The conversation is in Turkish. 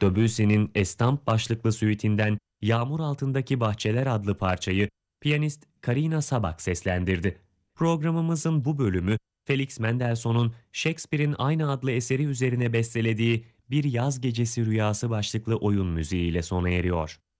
Debussy'nin Estampe başlıklı süitinden Yağmur Altındaki Bahçeler adlı parçayı piyanist Karina Sabak seslendirdi. Programımızın bu bölümü Felix Mendelssohn'un Shakespeare'in aynı adlı eseri üzerine bestelediği Bir Yaz Gecesi Rüyası başlıklı oyun müziğiyle sona eriyor.